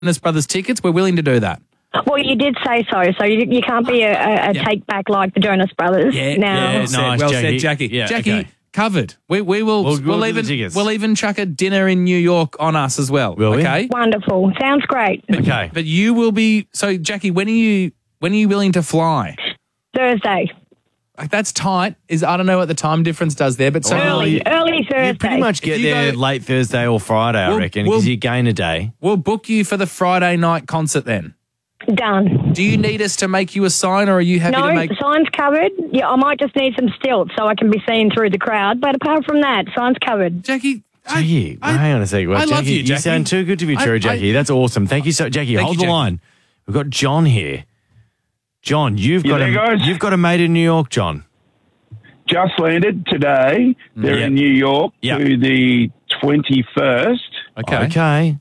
Jonas Brothers tickets, we're willing to do that. Well, you did say so you can't be a take back like the Jonas Brothers. Now. Well said, Jackie. Yeah, Jackie, okay. covered. We'll do the tickets. We'll even chuck a dinner in New York on us as well. Will we? Okay. Wonderful. Sounds great. Okay. But you will be. So, Jackie, when are you willing to fly? Thursday. Like, that's tight. I don't know what the time difference does there, but so Early Thursday. You pretty much get there late Thursday or Friday, I reckon, because you gain a day. We'll book you for the Friday night concert then. Done. Do you need us to make you a sign, or are you happy to make? No, sign's covered. Yeah, I might just need some stilts so I can be seen through the crowd. But apart from that, sign's covered. Jackie, Jackie, hang on a second. I love you, Jackie. You sound too good to be true, Jackie. That's awesome. Thank you so, Jackie. Hold the line. We've got John here. John, you've got a mate in New York, John. Just landed today. They're in New York to the 21st. Okay.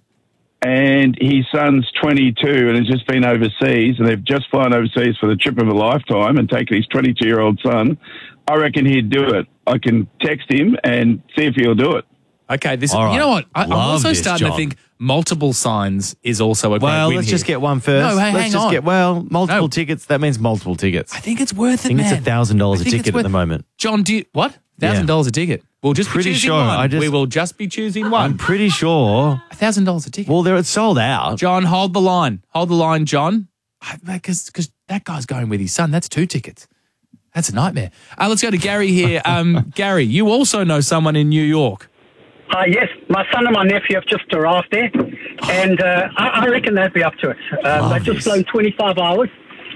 And his son's 22 and has just been overseas, and they've just flown overseas for the trip of a lifetime and taken his 22-year-old son. I reckon he'd do it. I can text him and see if he'll do it. Okay, All right. You know what? I'm also this, starting John. to think multiple signs is also a great Well, win let's here. just get one first. No, hang on. Multiple tickets. That means multiple tickets. I think it's worth it, I think man. it's $1,000 a ticket at the moment. John, what? $1,000 a ticket? We'll just Pretty be choosing sure. one. We will just be choosing one. I'm pretty sure. $1,000 a ticket. Well, it's sold out. John, hold the line. Hold the line, John. Because that guy's going with his son. That's 2 tickets. That's a nightmare. Let's go to Gary here. Gary, you also know someone in New York. Yes, my son and my nephew have just arrived there, and I reckon they'd be up to it. They've just flown 25 hours,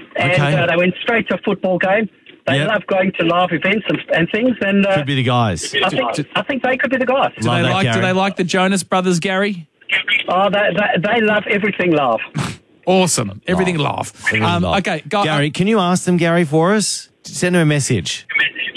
and they went straight to a football game. They love going to live events and things, and could be the guys. I think they could be the guys. Do they like the Jonas Brothers, Gary? Oh, they love everything live. Awesome. Everything live. Okay, Gary, can you ask them, Gary, for us? Send them a message.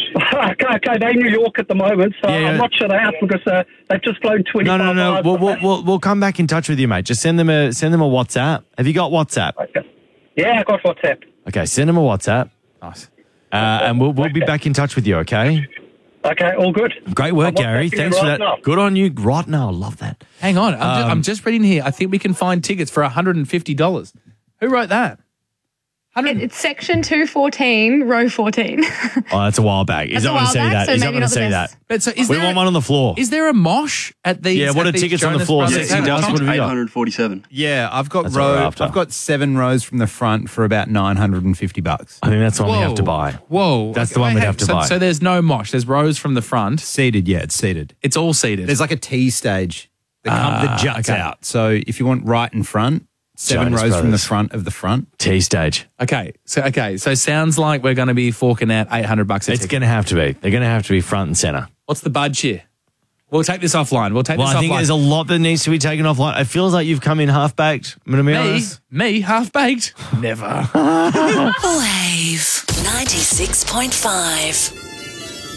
Okay, they're in New York at the moment, so I'm not sure they have because they've just flown 25 hours. No. We'll come back in touch with you, mate. Just send them a WhatsApp. Have you got WhatsApp? Okay. Yeah, I got WhatsApp. Okay, send them a WhatsApp. Nice. And we'll be back in touch with you, okay? Okay, all good. Great work, Gary. Thanks for that. Now. Good on you. Right now, I love that. Hang on. I'm just reading here. I think we can find tickets for $150. Who wrote that? It's section 214, row 14. Oh, that's a while back. He's not going to say that. He's not going to say that. But so We want one on the floor. Is there a mosh at these? Yeah, what are these tickets on the Jonas floor? Brothers? Sexy Dust, what have you got? 847. Yeah, I've got That's what we're after. I've got 7 rows from the front for about $950. I think that's the one we have to buy. Whoa. That's the one we'd have to buy. So there's no mosh. There's rows from the front. Seated, yeah, it's seated. It's all seated. There's like a T stage that juts out. So if you want right in front, 7 Jonas rows from the Brothers. front of the front. T stage. Okay. So sounds like we're going to be forking out $800 a It's ticket. going to have to be. They're going to have to be front and center. What's the budge here? We'll take this offline. I think there's a lot that needs to be taken offline. It feels like you've come in half baked. I'm going to be honest. Me, half baked. Never. Wave 96.5.